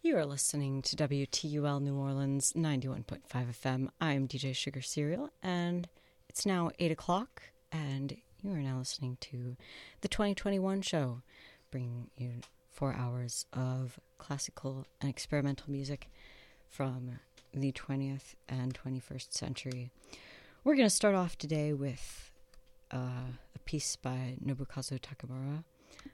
You are listening to WTUL New Orleans 91.5 FM. I'm DJ Sugar Cereal, and it's now 8 o'clock, and you are now listening to the 2021 show, bringing you 4 hours of classical and experimental music from the 20th and 21st century. We're going to start off today with a piece by Nobukazu Takamura,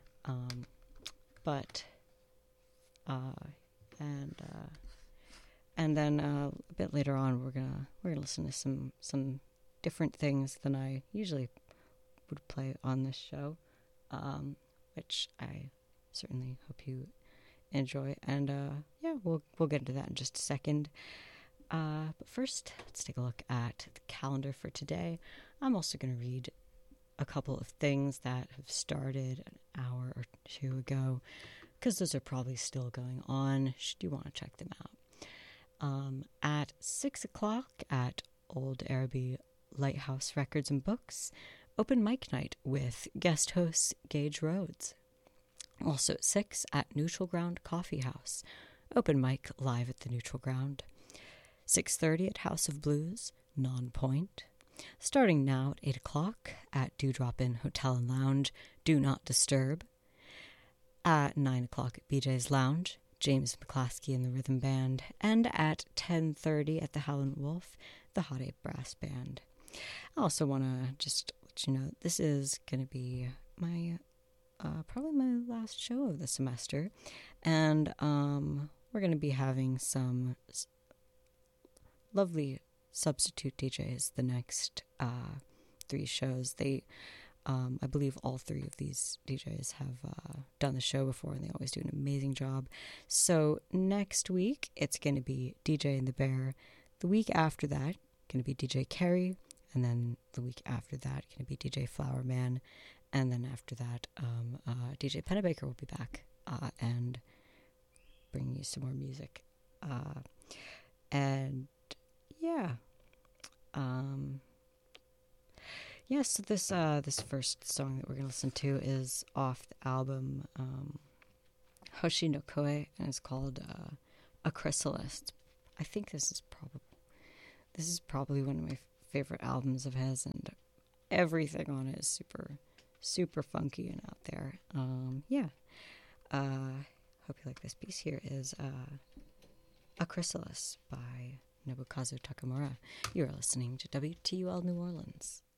and then a bit later on we're gonna listen to some different things than I usually would play on this show, which I certainly hope you enjoy. And we'll get into that in just a second. But first, let's take a look at the calendar for today. I'm also going to read a couple of things that have started an hour or two ago, because those are probably still going on, should you want to check them out. At 6 o'clock at Old Araby Lighthouse Records and Books, open mic night with guest host Gage Rhodes. Also at 6 at Neutral Ground Coffee House, open mic live at the Neutral Ground. 6:30 at House of Blues, Non-Point. Starting now at 8 o'clock at Dewdrop Inn Hotel and Lounge, Do Not Disturb. At 9 o'clock at BJ's Lounge, James McClaskey and the Rhythm Band. And at 10:30 at the Howlin' Wolf, the Hot Ape Brass Band. I also want to just let you know this is going to be my probably my last show of the semester. And we're going to be having some lovely substitute DJs the next 3 shows. I believe all 3 of these DJs have done the show before, and they always do an amazing job. So next week, it's going to be DJ and the Bear. The week after that, going to be DJ Carey. And then the week after that, going to be DJ Flowerman. And then after that, DJ Pennebaker will be back and bring you some more music. So this first song that we're going to listen to is off the album Hoshi no Koe, and it's called A Chrysalis. I think this is probably one of my favorite albums of his, and everything on it is super, super funky and out there. Hope you like this piece. Here is A Chrysalis by Nobukazu Takamura. You are listening to WTUL New Orleans.